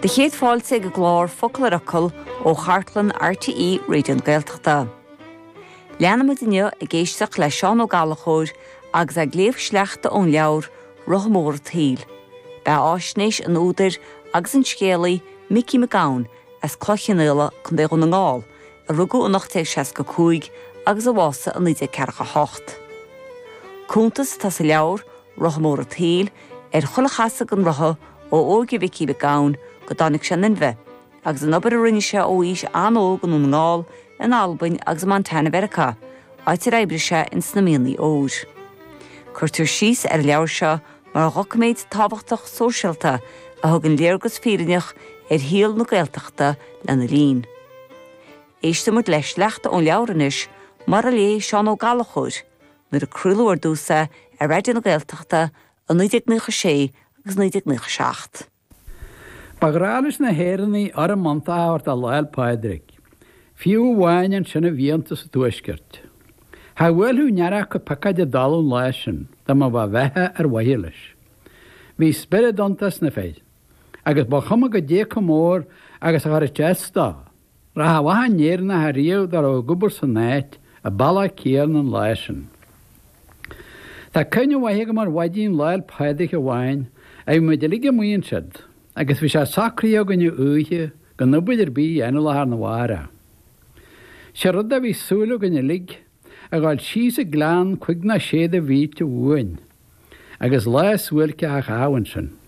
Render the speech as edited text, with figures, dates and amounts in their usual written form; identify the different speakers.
Speaker 1: De chéad fáilte go glár focail aracil ó Chartlan RTE réidió na Gaeltachta. Leanna mu duine a géisteach le Seán Ó Gallachóir agus a gléamh sleachta ón leabhar Rothamór Taoil. Ba áisnéis an údar agus an scéalaí Mickey McGowan as clochanile chun dé na ngáil a rugú an 1965 agus a bhása an 1948. Cúntas tá sa leabhar Rothamór Taoil chulachasa an rotha ó óga Mickey McGowan go dánig sin in bheith, agus an obair a rinne se ó ís anóg an ngáil in Albain agus Montana America, áitir eibrise in snamíonlaí óir. Curtar síos leabhar seo mar a ghocaméid tábhachtach sóisialta a thug an léargus fírineach híal na Gaeltachta lena lín. Éiste mu leis leachta ón leabhranis mar a lé Seán Ó Gallachóir, nuair a crúlú dúsa a réidir na Gaeltachta an 1996 agus 1997.
Speaker 2: Bagrális na hérannaí ar an manta áhart a Lyle Padraig. Fiú bháin an sinna bhíonanta sa tuaisceart. Tá bhfuilú nearach go pacaid a dalún leisin dá má bh bheitthe ar bhaile. Bhí spiridontas na féid, agus ba chuma go dé mór agus a gar testá. Ra bhahan néir na haríomh dar ó gubar san náit a balla céan an leisin. Tá cynne bhaithe go mar bhaidín Lyle Padraig a bháin a bhí muid lige muon siad, agus bhí sé sacrío gonne uithe go nubuidir bí anú lethar na bhara. Se rud a bhí súla gonne lig a gáil síos a gláán chuig na séad a bhíte bhuain, agus leis bhfuilce a cháhain sin.